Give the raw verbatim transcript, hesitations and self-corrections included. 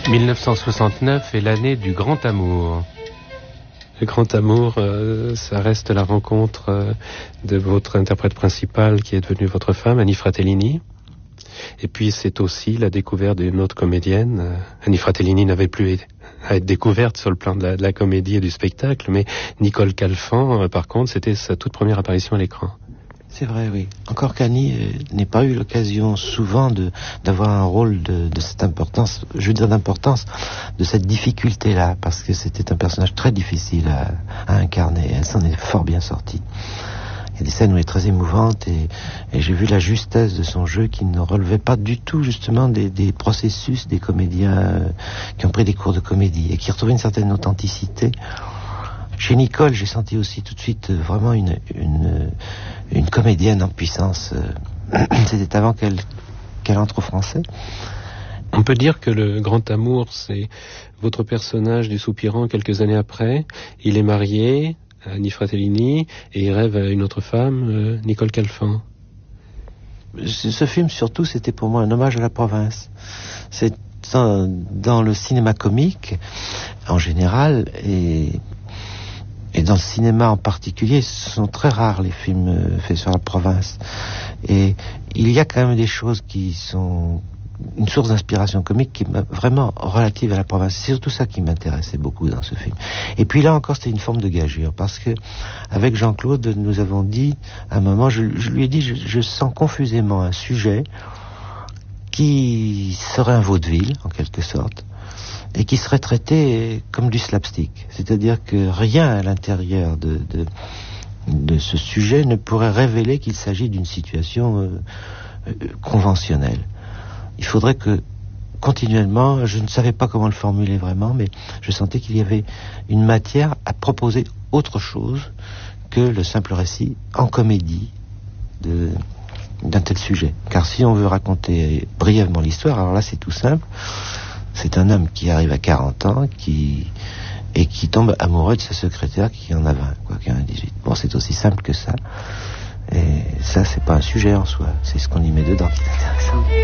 mille neuf cent soixante-neuf est l'année du grand amour. Le grand amour, euh, ça reste la rencontre euh, de votre interprète principale qui est devenue votre femme, Annie Fratellini. Et puis c'est aussi la découverte d'une autre comédienne. Euh, Annie Fratellini n'avait plus à être découverte sur le plan de la, de la comédie et du spectacle, mais Nicole Calfan, euh, par contre, c'était sa toute première apparition à l'écran. C'est vrai, oui. Encore qu'Annie euh, n'ait pas eu l'occasion souvent de d'avoir un rôle de, de cette importance, je veux dire d'importance, de cette difficulté-là, parce que c'était un personnage très difficile à, à incarner. Elle s'en est fort bien sortie. Il y a des scènes où elle est très émouvante et, et j'ai vu la justesse de son jeu qui ne relevait pas du tout justement des, des processus des comédiens euh, qui ont pris des cours de comédie et qui retrouvaient une certaine authenticité. Chez Nicole, j'ai senti aussi tout de suite euh, vraiment une, une, une comédienne en puissance. Euh, c'était avant qu'elle, qu'elle entre au Français. On peut dire que le grand amour, c'est votre personnage du Soupirant quelques années après. Il est marié à Annie Fratellini et il rêve à une autre femme, euh, Nicole Calfan. Ce, ce film, surtout, c'était pour moi un hommage à la province. C'est dans, dans le cinéma comique, en général, et... Et dans le cinéma en particulier, ce sont très rares les films faits sur la province. Et il y a quand même des choses qui sont une source d'inspiration comique qui est vraiment relative à la province. C'est surtout ça qui m'intéressait beaucoup dans ce film. Et puis là encore, c'était une forme de gageure. Parce que avec Jean-Claude, nous avons dit, à un moment, je, je lui ai dit, je, je sens confusément un sujet qui serait un vaudeville, en quelque sorte, et qui serait traité comme du slapstick. C'est-à-dire que rien à l'intérieur de, de, de ce sujet ne pourrait révéler qu'il s'agit d'une situation euh, euh, conventionnelle. Il faudrait que, continuellement, je ne savais pas comment le formuler vraiment, mais je sentais qu'il y avait une matière à proposer autre chose que le simple récit en comédie de, d'un tel sujet. Car si on veut raconter brièvement l'histoire, alors là c'est tout simple. C'est un homme qui arrive à quarante ans qui, et qui tombe amoureux de sa secrétaire qui en a vingt, quoi, qui en a dix-huit. Bon, c'est aussi simple que ça. Et ça, c'est pas un sujet en soi. C'est ce qu'on y met dedans qui est intéressant.